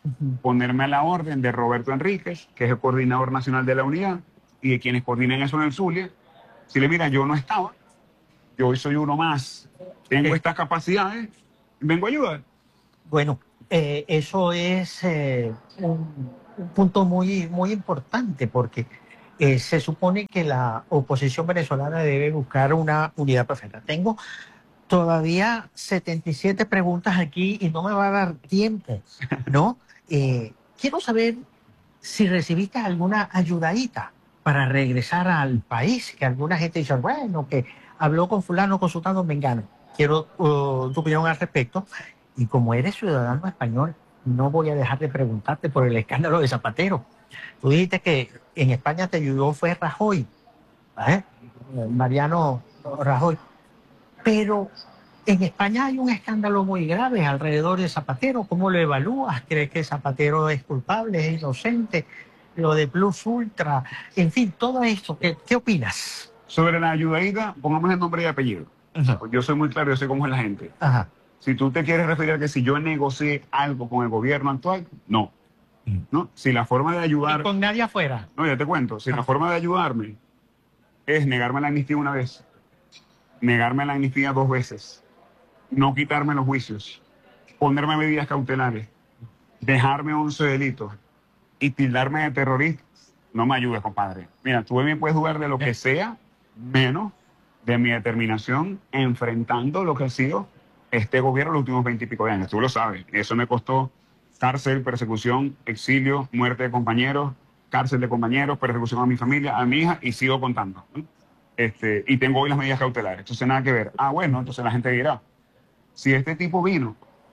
uh-huh. ponerme a la orden de Roberto Enríquez, que es el coordinador nacional de la unidad, y de quienes coordinan eso en el Zulia. Si le mira, yo no estaba, yo hoy soy uno más, tengo estas capacidades, vengo a ayudar. Bueno, eh, eso es eh, un, un punto muy, muy importante, porque eh, se supone que la oposición venezolana debe buscar una unidad perfecta. Tengo todavía setenta y siete preguntas aquí y no me va a dar tiempo, ¿no? Eh, quiero saber si recibiste alguna ayudadita para regresar al país, que alguna gente dice, bueno, que habló con fulano, con sultano, mengano. Quiero uh, tu opinión al respecto. Y como eres ciudadano español, no voy a dejar de preguntarte por el escándalo de Zapatero. Tú dijiste que en España te ayudó fue Rajoy, ¿eh? Mariano Rajoy. Pero en España hay un escándalo muy grave alrededor de Zapatero. ¿Cómo lo evalúas? ¿Crees que Zapatero es culpable, es inocente? Lo de Plus Ultra, en fin, todo esto. ¿Qué, qué opinas? Sobre la ayudadita, pongamos el nombre y apellido. Uh-huh. Yo soy muy claro, yo sé cómo es la gente. Ajá. Si tú te quieres referir a que si yo negocié algo con el gobierno actual, no. Uh-huh. ¿No? Si la forma de ayudar... ¿Y con nadie afuera? No, ya te cuento. Si uh-huh. la forma de ayudarme es negarme la amnistía una vez, negarme la amnistía dos veces, no quitarme los juicios, ponerme medidas cautelares, dejarme once delitos y tildarme de terrorista, no me ayudes, compadre. Mira, tú me puedes dudar de lo que sea, menos de mi determinación enfrentando lo que ha sido este gobierno los últimos veinte y pico de años. Tú lo sabes. Eso me costó cárcel, persecución, exilio, muerte de compañeros, cárcel de compañeros, persecución a mi familia, a mi hija, y sigo contando, ¿no? Este, y tengo hoy las medidas cautelares. Entonces nada que ver. Ah, bueno, entonces la gente dirá, si este tipo vino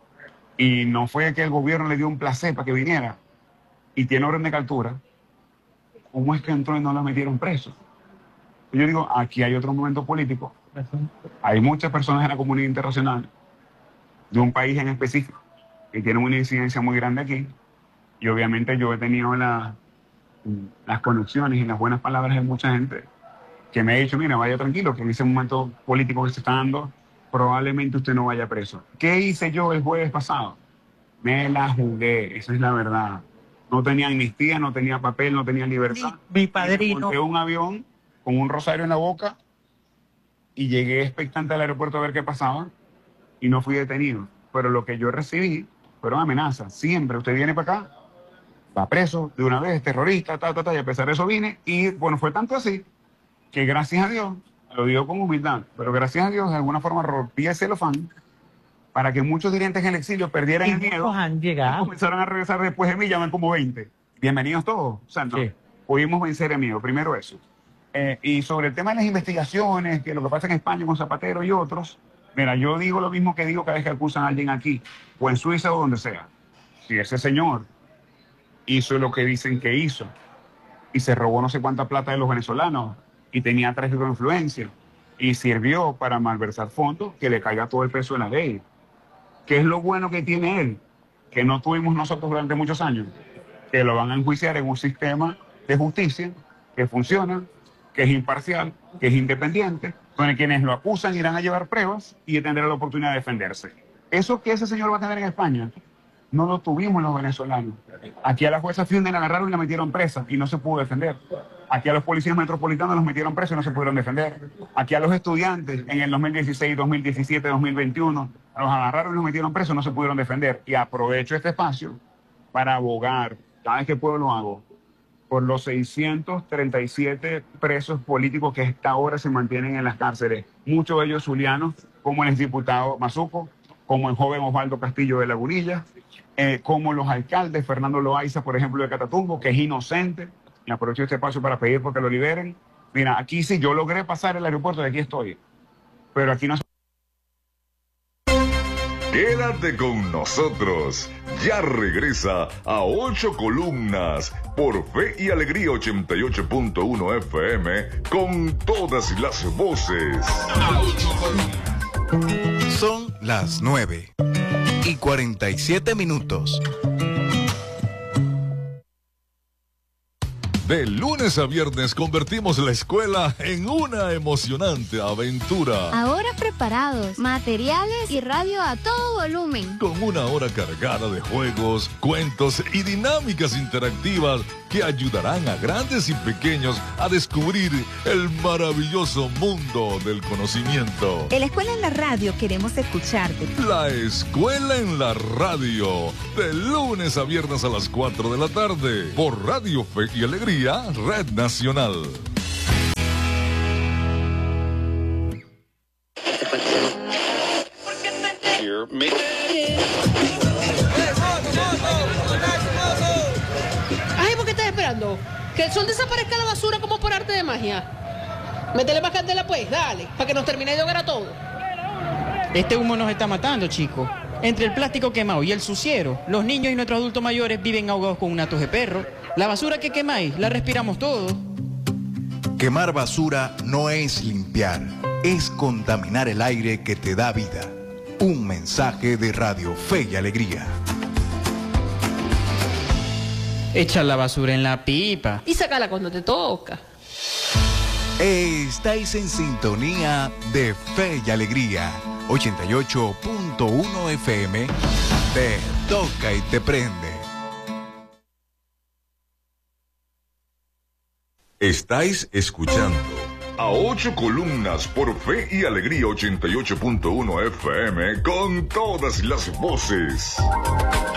y no fue que el gobierno le dio un placer para que viniera y tiene orden de captura, ¿cómo es que entró y no lo metieron preso? Yo digo, aquí hay otro momento político. Hay muchas personas en la comunidad internacional de un país en específico que tienen una incidencia muy grande aquí, y obviamente yo he tenido la, las conexiones y las buenas palabras de mucha gente que me ha dicho, mira, vaya tranquilo, que en ese momento político que se está dando, probablemente usted no vaya preso. ¿Qué hice yo el jueves pasado? Me la jugué, esa es la verdad. No tenía amnistía, no tenía papel, no tenía libertad. Mi, mi padrino. Monté un avión con un rosario en la boca y llegué expectante al aeropuerto a ver qué pasaba y no fui detenido. Pero lo que yo recibí fueron amenazas. Siempre usted viene para acá, va preso de una vez, terrorista, ta, ta, ta, y a pesar de eso vine. Y bueno, fue tanto así que gracias a Dios, lo digo con humildad, pero gracias a Dios de alguna forma rompí el celofán para que muchos dirigentes en el exilio perdieran el miedo. Han llegado. Y comenzaron a regresar después de mí, llaman como veinte. Bienvenidos todos. O sea, no, sí. Pudimos vencer el miedo, primero eso. Eh, y sobre el tema de las investigaciones, que lo que pasa en España con Zapatero y otros, mira, yo digo lo mismo que digo cada vez que acusan a alguien aquí, o en Suiza o donde sea. Si ese señor hizo lo que dicen que hizo, y se robó no sé cuánta plata de los venezolanos, y tenía tráfico de influencia, y sirvió para malversar fondos, que le caiga todo el peso de la ley. ¿Qué es lo bueno que tiene él? Que no tuvimos nosotros durante muchos años, que lo van a enjuiciar en un sistema de justicia que funciona, que es imparcial, que es independiente, donde quienes lo acusan irán a llevar pruebas y tendrán la oportunidad de defenderse. Eso que ese señor va a tener en España, no lo tuvimos los venezolanos. Aquí a la jueza Finden la agarraron y la metieron presa y no se pudo defender. Aquí a los policías metropolitanos los metieron presos y no se pudieron defender. Aquí a los estudiantes en el dos mil dieciséis, dos mil diecisiete, dos mil veintiuno los agarraron y los metieron presos y no se pudieron defender. Y aprovecho este espacio para abogar, cada vez que puedo lo hago, por los seiscientos treinta y siete presos políticos que hasta ahora se mantienen en las cárceles. Muchos de ellos zulianos, como el exdiputado Mazuco, como el joven Osvaldo Castillo de Lagunilla, eh, como los alcaldes, Fernando Loaiza, por ejemplo, de Catatumbo, que es inocente. Y aprovecho este espacio para pedir porque lo liberen. Mira, aquí sí, yo logré pasar el aeropuerto, de aquí estoy. Pero aquí no se... Quédate con nosotros. Ya regresa a Ocho Columnas por Fe y Alegría ochenta y ocho punto uno F M con todas las voces. Son las nueve y cuarenta y siete minutos. De lunes a viernes convertimos la escuela en una emocionante aventura. Ahora preparados, materiales y radio a todo volumen. Con una hora cargada de juegos, cuentos y dinámicas interactivas que ayudarán a grandes y pequeños a descubrir el maravilloso mundo del conocimiento. En la escuela en la radio queremos escucharte. La escuela en la radio, de lunes a viernes a las cuatro de la tarde, por Radio Fe y Alegría, Red Nacional. Ay, ¿por qué estás esperando? Que el sol desaparezca la basura como por arte de magia. Métele más candela pues, dale, para que nos termine de ahogar a todos. Este humo nos está matando, chicos. Entre el plástico quemado y el suciero, los niños y nuestros adultos mayores viven ahogados con un atos de perro. La basura que quemáis, la respiramos todos. Quemar basura no es limpiar, es contaminar el aire que te da vida. Un mensaje de Radio Fe y Alegría. Echa la basura en la pipa. Y sácala cuando te toca. Estáis en sintonía de Fe y Alegría. ochenta y ocho punto uno F M. Te toca y te prende. Estáis escuchando a ocho columnas por Fe y Alegría ochenta y ocho punto uno F M con todas las voces.